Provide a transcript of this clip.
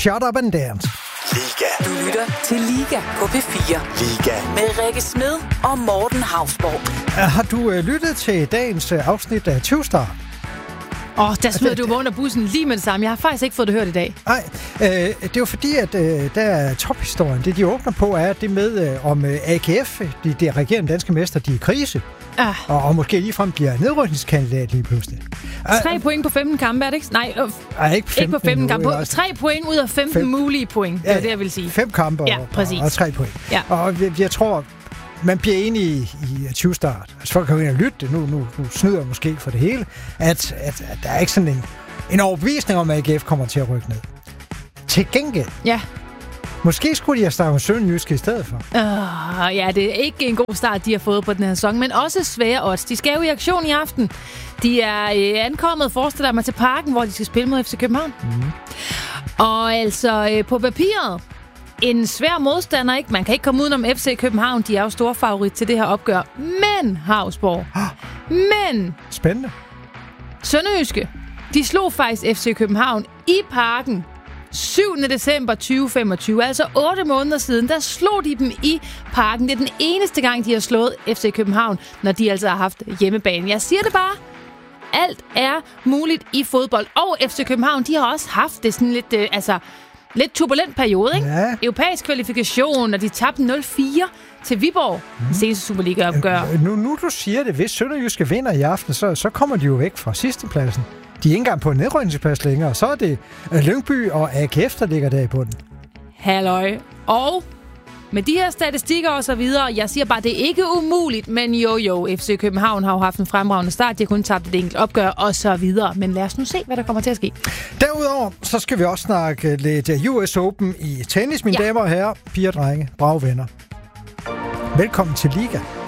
Shut Up and Dance. Liga. Du lytter til Liga på P4. Liga. Med Rikke Smed og Morten Hausborg. Har du lyttet til dagens afsnit af 20-Star? Der smider du mig under bussen lige med det samme. Jeg har faktisk ikke fået det hørt i dag. Nej, det er jo fordi, at der er tophistorien. Det, de åbner på, er det med, om AGF, de regerende danske mester, de er i krise. Og måske ligefrem bliver nedrykningskandidat lige pludselig. 3 point på 15 kampe, er det ikke? Nej, ikke på 15 kampe. 3 point ud af 15 mulige point. Det er det, jeg vil sige. 5 kampe og 3 point. Ja. Og jeg tror, man bliver enig i 20-Start. Altså folk kan jo ind og lytte det. Nu snyder jeg måske for det hele. At der er ikke sådan en overbevisning om, at AGF kommer til at rykke ned. Til gengæld. Ja. Måske skulle de have startet med Sønderjyske i stedet for. Ja, det er ikke en god start, de har fået på den her sæson, men også svære odds. De skal jo i aktion i aften. De er ankommet, forestiller mig, til Parken, hvor de skal spille mod FC København. Og altså på papiret, en svær modstander, ikke? Man kan ikke komme udenom FC København. De er jo store favorit til det her opgør. Men, Hausborg. Men. Spændende. Sønderjyske, de slog faktisk FC København i Parken 7. december 2025, altså 8 måneder siden, der slog de dem i Parken. Det er den eneste gang, de har slået FC København, når de altså har haft hjemmebane. Jeg siger det bare. Alt er muligt i fodbold. Og FC København, de har også haft det sådan lidt turbulent periode, ikke? Ja. Europæisk kvalifikation, og de tabte 0-4 til Viborg. Den seneste Superliga-opgør. Nu du siger det, hvis Sønderjyske vinder i aften, så kommer de jo væk fra sidstepladsen. De er ikke engang på en nedrykningsplads længere. Så er det Lyngby og AGF, der ligger der i bunden. Halløj. Og med de her statistikker og så videre, jeg siger bare, det er ikke umuligt, men jo, FC København har jo haft en fremragende start. De har kun tabt et enkelt opgør og så videre. Men lad os nu se, hvad der kommer til at ske. Derudover, så skal vi også snakke lidt US Open i tennis, mine damer og herrer, piger og drenge, brave venner. Velkommen til Liga.